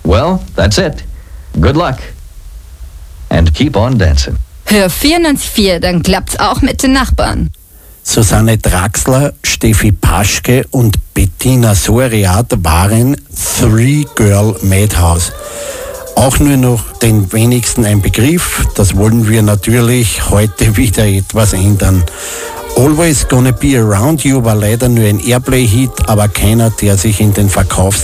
Well, that's it. Good luck. And keep on dancing. Hör 94.4, dann klappt's auch mit den Nachbarn. Susanne Draxler, Steffi Paschke und Bettina Soriat waren Three Girl Madhouse. Auch nur noch den wenigsten ein Begriff, das wollen wir natürlich heute wieder etwas ändern. Always Gonna Be Around You war leider nur ein Airplay-Hit, aber keiner, der sich in den Verkaufs